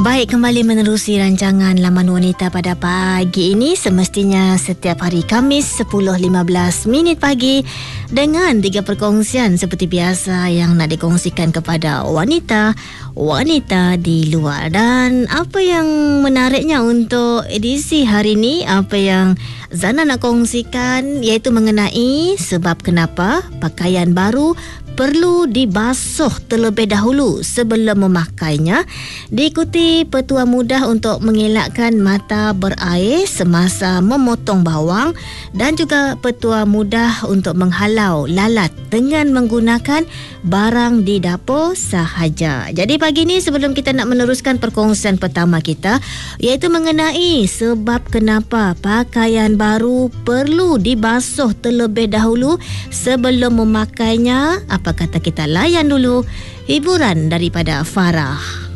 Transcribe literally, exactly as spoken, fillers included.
Baik, kembali menerusi rancangan Laman Wanita pada pagi ini. Semestinya setiap hari Khamis sepuluh lima belas minit pagi dengan tiga perkongsian seperti biasa yang nak dikongsikan kepada wanita wanita di luar. Dan apa yang menariknya untuk edisi hari ini, apa yang Zana nak kongsikan iaitu mengenai sebab kenapa pakaian baru perlu dibasuh terlebih dahulu sebelum memakainya. Diikuti petua mudah untuk mengelakkan mata berair semasa memotong bawang dan juga petua mudah untuk menghalau lalat dengan menggunakan barang di dapur sahaja. Jadi pagi ni sebelum kita nak meneruskan perkongsian pertama kita iaitu mengenai sebab kenapa pakaian baru perlu dibasuh terlebih dahulu sebelum memakainya. Apa kata kita layan dulu hiburan daripada Farah.